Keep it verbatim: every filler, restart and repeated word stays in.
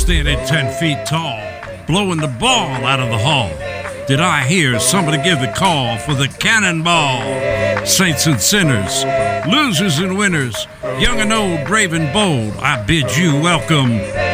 standing ten feet tall, blowing the ball out of the hall. Did I hear somebody give the call for the cannonball? Saints and sinners, losers and winners, young and old, brave and bold, I bid you welcome